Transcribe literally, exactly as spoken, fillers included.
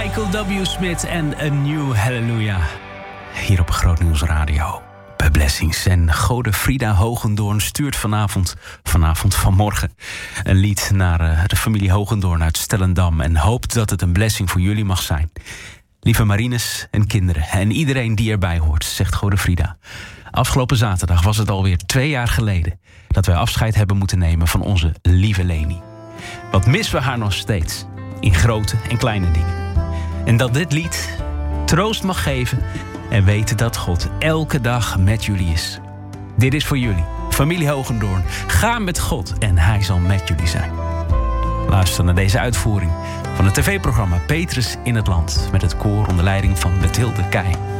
Michael W. Smith en A New Hallelujah. Hier op Groot Nieuws Radio. Bij Blessings. En Gode Frida Hogendoorn stuurt vanavond, vanavond vanmorgen, een lied naar uh, de familie Hogendoorn uit Stellendam. En hoopt dat het een blessing voor jullie mag zijn. Lieve Marines en kinderen en iedereen die erbij hoort, zegt Gode Frida. Afgelopen zaterdag was het alweer twee jaar geleden dat wij afscheid hebben moeten nemen van onze lieve Leni. Wat missen we haar nog steeds, in grote en kleine dingen. En dat dit lied troost mag geven en weten dat God elke dag met jullie is. Dit is voor jullie, familie Hogendoorn. Ga met God en hij zal met jullie zijn. Luister naar deze uitvoering van het tv-programma Petrus in het Land met het koor onder leiding van Mathilde Keij.